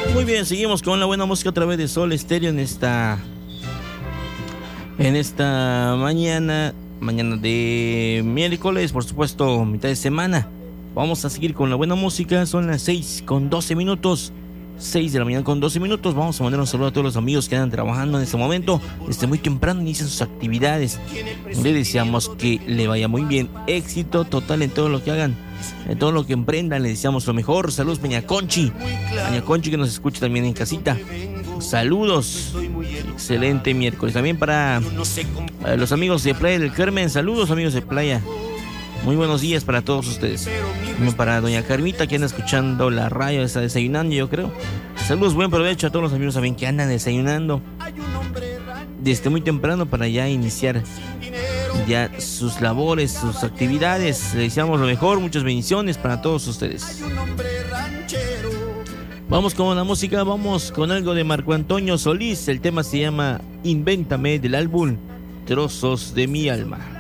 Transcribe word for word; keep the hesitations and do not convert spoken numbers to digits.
Muy bien, seguimos con la buena música a través de Sol Estéreo en esta en esta mañana, mañana de miércoles, por supuesto, mitad de semana. Vamos a seguir con la buena música, son las seis con doce minutos, seis de la mañana con doce minutos. Vamos a mandar un saludo a todos los amigos que andan trabajando en este momento, desde muy temprano inician sus actividades. Le deseamos que le vaya muy bien, éxito total en todo lo que hagan, en todo lo que emprendan, le deseamos lo mejor. Saludos Peña Conchi, Peña Conchi que nos escucha también en casita. Saludos, excelente miércoles. También para, para los amigos de Playa del Carmen, saludos amigos de Playa. Muy buenos días para todos ustedes. También para doña Carmita que anda escuchando la radio, está desayunando yo creo. Saludos, buen provecho a todos los amigos también que andan desayunando desde muy temprano para ya iniciar ya sus labores, sus actividades. Le deseamos lo mejor, muchas bendiciones para todos ustedes. Vamos con la música, vamos con algo de Marco Antonio Solís. El tema se llama Invéntame, del álbum Trozos de mi alma.